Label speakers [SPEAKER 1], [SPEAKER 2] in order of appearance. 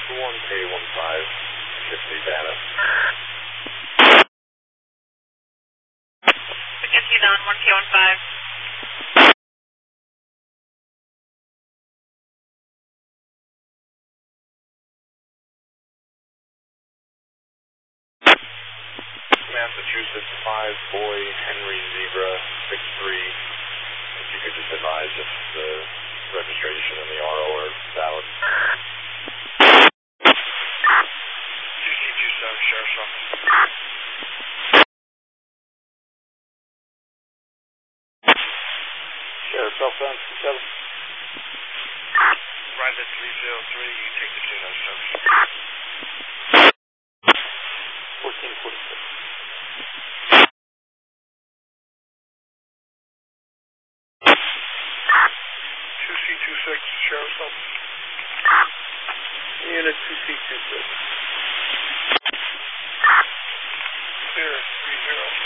[SPEAKER 1] 1K15, 50 Banner.
[SPEAKER 2] Continue down 1K15.
[SPEAKER 1] Massachusetts 5, Boy, Henry, Zebra, 63. If you could just advise if the registration and the RO are valid.
[SPEAKER 3] 2C27, Sheriff's Office.
[SPEAKER 1] Sheriff's Office, 7.
[SPEAKER 3] Rise at 303, you take the 207.
[SPEAKER 1] 1446.
[SPEAKER 3] 2C26, Sheriff's Office.
[SPEAKER 1] Unit 2C26.
[SPEAKER 3] Clear, 30.